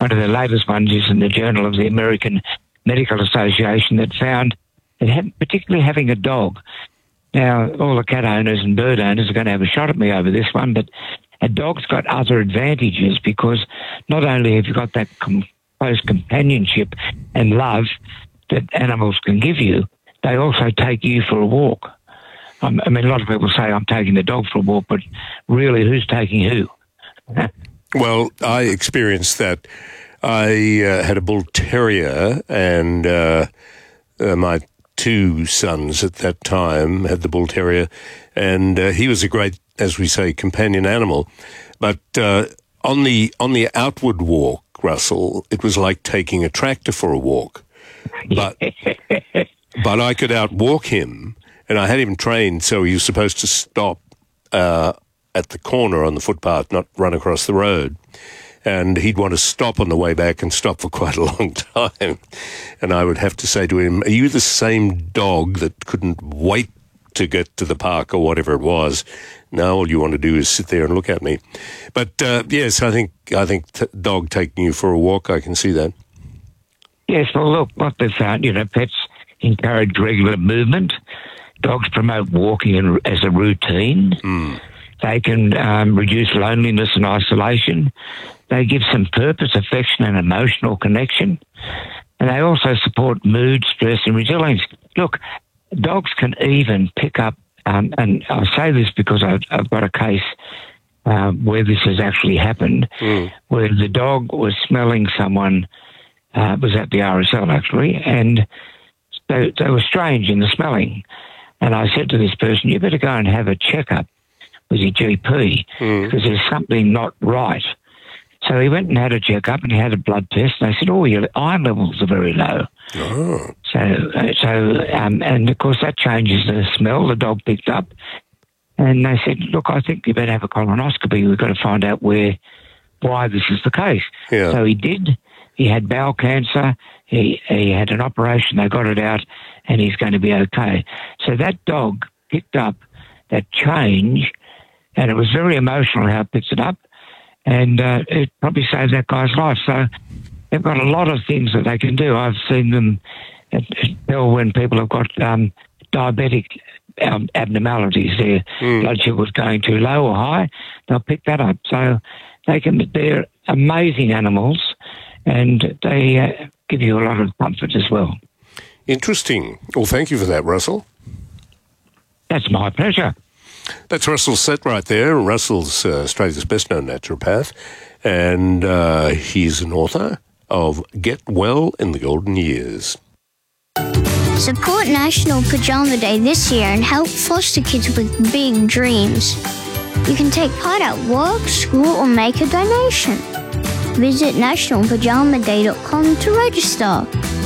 one of the latest ones is in the Journal of the American Medical Association that found that particularly having a dog. Now, all the cat owners and bird owners are going to have a shot at me over this one, but a dog's got other advantages because not only have you got that close companionship and love that animals can give you, they also take you for a walk. I mean, a lot of people say I'm taking the dog for a walk, but really, who's taking who? Well, I experienced that. I had a bull terrier, and my two sons at that time had the bull terrier, and he was a great, as we say, companion animal. But on the outward walk, Russell, it was like taking a tractor for a walk. But I could outwalk him, and I had him trained so he was supposed to stop at the corner on the footpath, not run across the road. And he'd want to stop on the way back and stop for quite a long time. And I would have to say to him, are you the same dog that couldn't wait to get to the park or whatever it was? No, all you want to do is sit there and look at me. But yes, I think dog taking you for a walk, I can see that. Yes, well, look, what they've found, pets encourage regular movement. Dogs promote walking as a routine. Mm. They can reduce loneliness and isolation. They give some purpose, affection, and emotional connection. And they also support mood, stress, and resilience. Look, dogs can even pick up, and I say this because I've got a case where this has actually happened, where the dog was smelling someone, was at the RSL actually, and they were strange in the smelling. And I said to this person, you better go and have a checkup with your GP because there's something not right. So he went and had a checkup and he had a blood test. And they said, your iron levels are very low. Oh. And of course that changes the smell the dog picked up. And they said, look, I think you better have a colonoscopy. We've got to find out why this is the case. Yeah. So he did. He had bowel cancer. He had an operation. They got it out, and he's going to be okay. So that dog picked up that change, and it was very emotional how it picked it up, and it probably saved that guy's life. So they've got a lot of things that they can do. I've seen them tell when people have got diabetic abnormalities, their blood sugar was going too low or high, they'll pick that up. So they're amazing animals, and they give you a lot of comfort as well. Interesting. Well, thank you for that, Russell. That's my pleasure. That's Russell Sett right there. Russell's Australia's best-known naturopath, and he's an author of Get Well in the Golden Years. Support National Pajama Day this year and help foster kids with big dreams. You can take part at work, school, or make a donation. Visit nationalpajamaday.com to register.